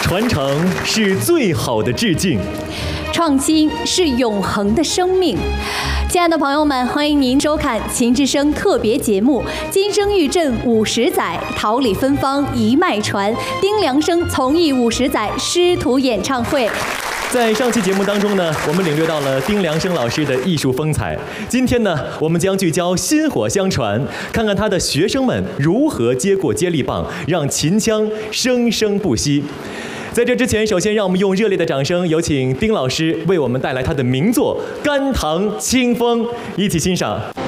传承是最好的致敬， 创新是永恒的生命。亲爱的朋友们，欢迎您收看秦之声特别节目《今生玉振50载，桃李芬芳一脉传》丁良生从艺50载师徒演唱会。 在上期节目当中呢，我们领略到了丁良生老师的艺术风采。今天呢，我们将聚焦薪火相传，看看他的学生们如何接过接力棒，让秦腔生生不息。在这之前，首先让我们用热烈的掌声，有请丁老师为我们带来他的名作《甘棠清风》，一起欣赏。